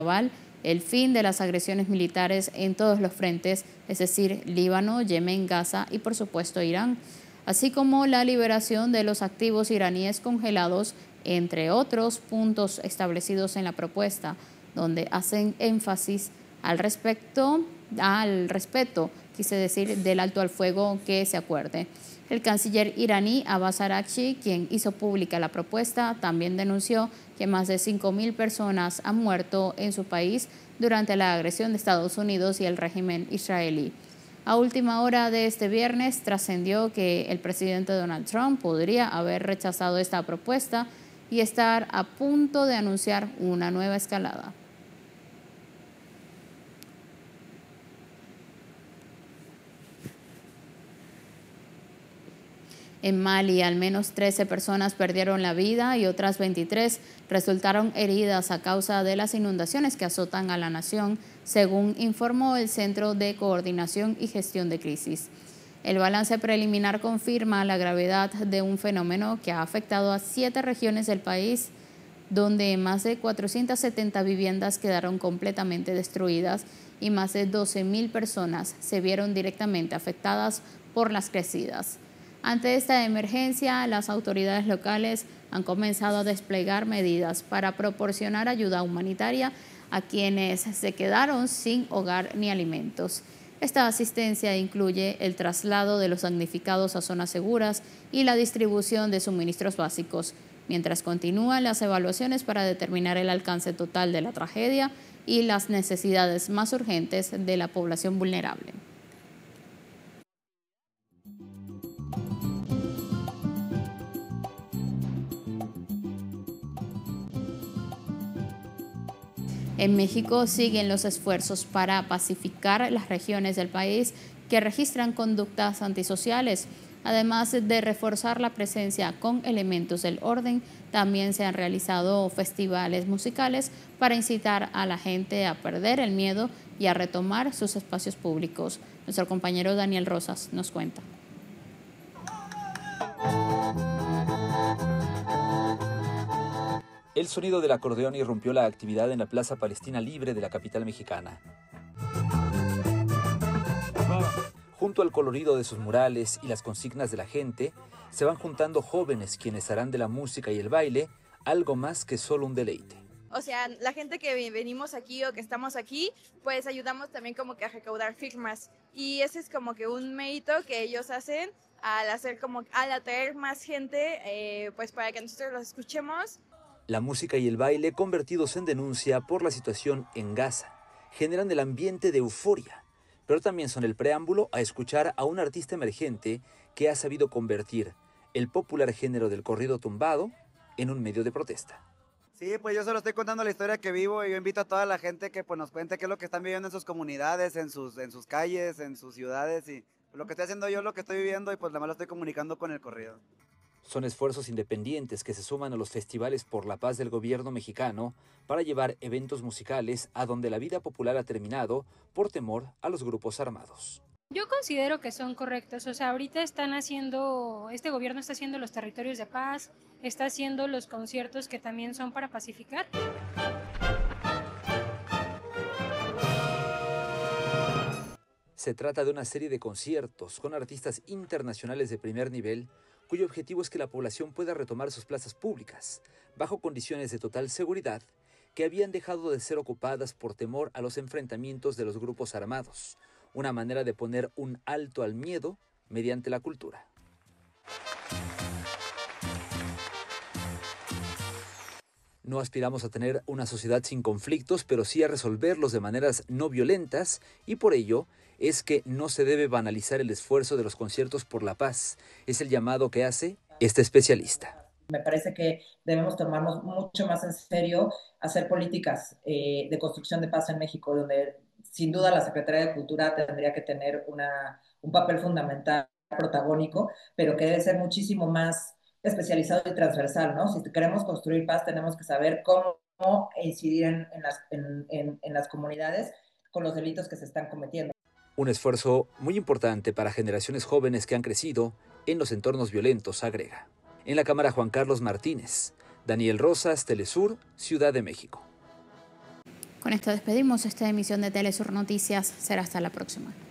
global, el fin de las agresiones militares en todos los frentes, es decir, Líbano, Yemen, Gaza y por supuesto Irán, así como la liberación de los activos iraníes congelados, entre otros puntos establecidos en la propuesta, donde hacen énfasis al respeto, quise decir, del alto al fuego que se acuerde. El canciller iraní Abbas Araghchi, quien hizo pública la propuesta, también denunció que más de 5.000 personas han muerto en su país durante la agresión de Estados Unidos y el régimen israelí. A última hora de este viernes trascendió que el presidente Donald Trump podría haber rechazado esta propuesta y estar a punto de anunciar una nueva escalada. En Mali, al menos 13 personas perdieron la vida y otras 23 resultaron heridas a causa de las inundaciones que azotan a la nación, según informó el Centro de Coordinación y Gestión de Crisis. El balance preliminar confirma la gravedad de un fenómeno que ha afectado a 7 regiones del país, donde más de 470 viviendas quedaron completamente destruidas y más de 12.000 personas se vieron directamente afectadas por las crecidas. Ante esta emergencia, las autoridades locales han comenzado a desplegar medidas para proporcionar ayuda humanitaria a quienes se quedaron sin hogar ni alimentos. Esta asistencia incluye el traslado de los damnificados a zonas seguras y la distribución de suministros básicos, mientras continúan las evaluaciones para determinar el alcance total de la tragedia y las necesidades más urgentes de la población vulnerable. En México siguen los esfuerzos para pacificar las regiones del país que registran conductas antisociales. Además de reforzar la presencia con elementos del orden, también se han realizado festivales musicales para incitar a la gente a perder el miedo y a retomar sus espacios públicos. Nuestro compañero Daniel Rosas nos cuenta. El sonido del acordeón irrumpió la actividad en la Plaza Palestina Libre de la capital mexicana. Junto al colorido de sus murales y las consignas de la gente, se van juntando jóvenes quienes harán de la música y el baile algo más que solo un deleite. O sea, la gente que venimos aquí o que estamos aquí, pues ayudamos también como que a recaudar firmas. Y ese es como que un mérito que ellos hacen al atraer más gente, pues para que nosotros los escuchemos. La música y el baile, convertidos en denuncia por la situación en Gaza, generan el ambiente de euforia, pero también son el preámbulo a escuchar a un artista emergente que ha sabido convertir el popular género del corrido tumbado en un medio de protesta. Sí, pues yo solo estoy contando la historia que vivo y yo invito a toda la gente que pues nos cuente qué es lo que están viviendo en sus comunidades, en sus calles, en sus ciudades y lo que estoy haciendo yo, lo que estoy viviendo y pues nada más lo estoy comunicando con el corrido. Son esfuerzos independientes que se suman a los festivales por la paz del gobierno mexicano para llevar eventos musicales a donde la vida popular ha terminado por temor a los grupos armados. Yo considero que son correctos, o sea, ahorita este gobierno está haciendo los territorios de paz, está haciendo los conciertos que también son para pacificar. Se trata de una serie de conciertos con artistas internacionales de primer nivel, cuyo objetivo es que la población pueda retomar sus plazas públicas, bajo condiciones de total seguridad, que habían dejado de ser ocupadas por temor a los enfrentamientos de los grupos armados, una manera de poner un alto al miedo mediante la cultura. No aspiramos a tener una sociedad sin conflictos, pero sí a resolverlos de maneras no violentas, y por ello es que no se debe banalizar el esfuerzo de los conciertos por la paz. Es el llamado que hace este especialista. Me parece que debemos tomarnos mucho más en serio hacer políticas de construcción de paz en México, donde sin duda la Secretaría de Cultura tendría que tener un papel fundamental, protagónico, pero que debe ser muchísimo más especializado y transversal, ¿no? Si queremos construir paz, tenemos que saber cómo incidir en las comunidades con los delitos que se están cometiendo. Un esfuerzo muy importante para generaciones jóvenes que han crecido en los entornos violentos, agrega. En la cámara, Juan Carlos Martínez. Daniel Rosas, Telesur, Ciudad de México. Con esto despedimos esta emisión de Telesur Noticias. Será hasta la próxima.